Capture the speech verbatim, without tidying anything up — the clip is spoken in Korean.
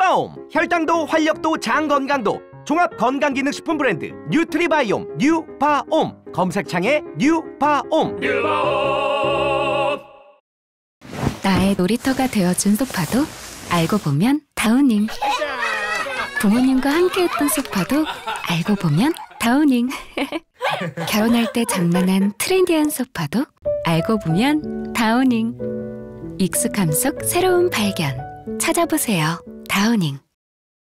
뉴바옴. 혈당도 활력도 장 건강도 종합 건강기능식품 브랜드 뉴트리바이옴 뉴바옴. 검색창에 뉴바옴. 뉴바옴. 나의 놀이터가 되어준 소파도 알고 보면 다우닝. 부모님과 함께했던 소파도 알고 보면 다우닝. 결혼할 때 장만한 트렌디한 소파도 알고 보면 다우닝. 익숙함 속 새로운 발견. 찾아보세요. 다우닝.